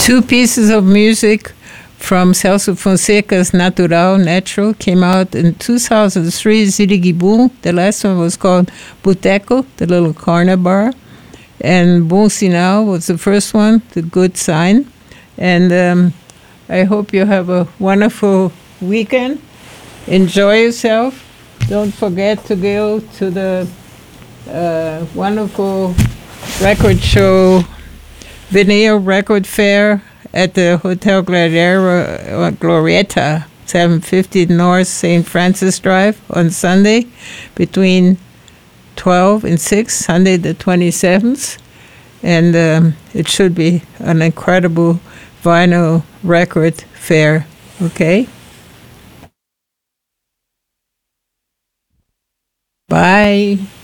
Two pieces of music from Celso Fonseca's Natural came out in 2003, Ziriguibum. The last one was called Boteco, the little corner bar. And Bom Sinal was the first one, the good sign. And I hope you have a wonderful weekend. Enjoy yourself. Don't forget to go to the wonderful record show, Vinyl Record Fair at the Hotel Glorieta, 750 North St. Francis Drive on Sunday between 12 and 6, Sunday the 27th. And it should be an incredible vinyl record fair, okay? Bye.